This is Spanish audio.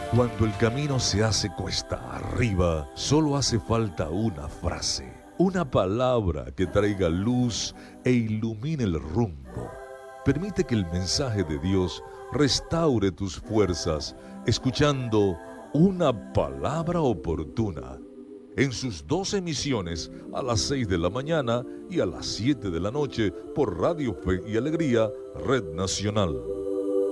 Cuando el camino se hace cuesta arriba, solo hace falta una frase, una palabra que traiga luz e ilumine el rumbo. Permite que el mensaje de Dios restaure tus fuerzas, escuchando una palabra oportuna en sus dos emisiones a las 6 de la mañana y a las 7 de la noche por Radio Fe y Alegría, Red Nacional.